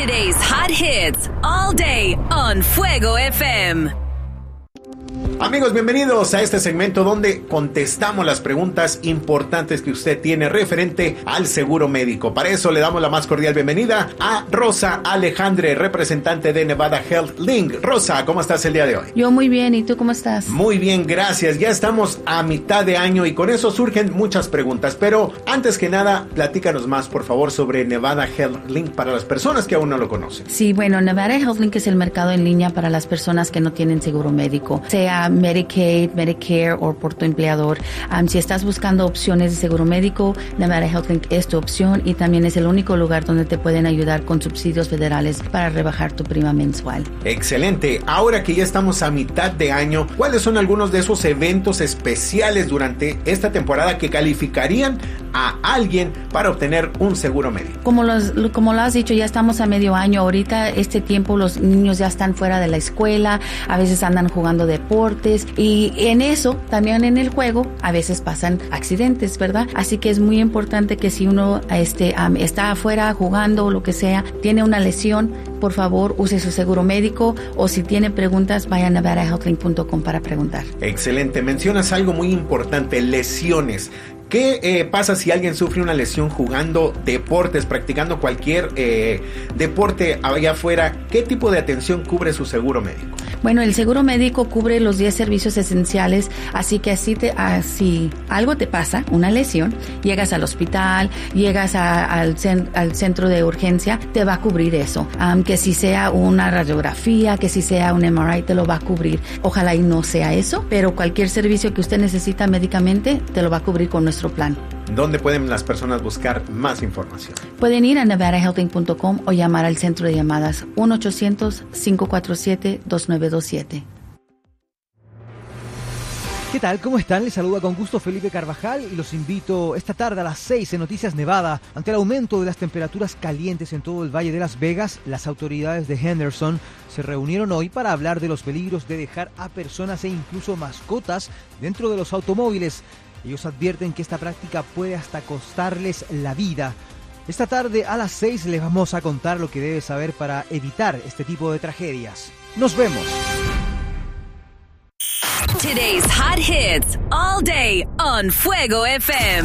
Today's hot hits all day on Fuego FM. Amigos, bienvenidos a este segmento donde contestamos las preguntas importantes que usted tiene referente al seguro médico. Para eso le damos la más cordial bienvenida a Rosa Alejandre, representante de Nevada Health Link. Rosa, ¿cómo estás el día de hoy? Yo muy bien, ¿y tú cómo estás? Muy bien, gracias. Ya estamos a mitad de año y con eso surgen muchas preguntas. Pero antes que nada, platícanos más, por favor, sobre Nevada Health Link para las personas que aún no lo conocen. Sí, bueno, Nevada Health Link es el mercado en línea para las personas que no tienen seguro médico, sea Medicaid, Medicare o por tu empleador. Si estás buscando opciones de seguro médico, Nevada Health Link es tu opción y también es el único lugar donde te pueden ayudar con subsidios federales para rebajar tu prima mensual. Excelente. Ahora que ya estamos a mitad de año, ¿cuáles son algunos de esos eventos especiales durante esta temporada que calificarían a alguien para obtener un seguro médico? Como lo has dicho, ya estamos a medio año. Ahorita, este tiempo, los niños ya están fuera de la escuela, a veces andan jugando deportes y en eso, también en el juego, a veces pasan accidentes, ¿verdad? Así que es muy importante que si uno está afuera jugando o lo que sea, tiene una lesión, por favor, use su seguro médico o si tiene preguntas, vaya a nevadahealthlink.com para preguntar. Excelente. Mencionas algo muy importante, lesiones. ¿Qué pasa si alguien sufre una lesión jugando deportes, practicando cualquier deporte allá afuera? ¿Qué tipo de atención cubre su seguro médico? Bueno, el seguro médico cubre los 10 servicios esenciales, así que si algo te pasa, una lesión, llegas al hospital, llegas al centro de urgencia, te va a cubrir eso. Que si sea una radiografía, que si sea un MRI, te lo va a cubrir. Ojalá y no sea eso, pero cualquier servicio que usted necesita médicamente, te lo va a cubrir con nuestro plan. ¿Dónde pueden las personas buscar más información? Pueden ir a nevadahealthing.com o llamar al centro de llamadas 1-800-547-2927. ¿Qué tal? ¿Cómo están? Les saluda con gusto Felipe Carvajal y los invito esta tarde a las 6 en Noticias Nevada. Ante el aumento de las temperaturas calientes en todo el Valle de Las Vegas, las autoridades de Henderson se reunieron hoy para hablar de los peligros de dejar a personas e incluso mascotas dentro de los automóviles. Ellos advierten que esta práctica puede hasta costarles la vida. Esta tarde a las 6 les vamos a contar lo que debe saber para evitar este tipo de tragedias. ¡Nos vemos! Today's hot hits all day on Fuego FM.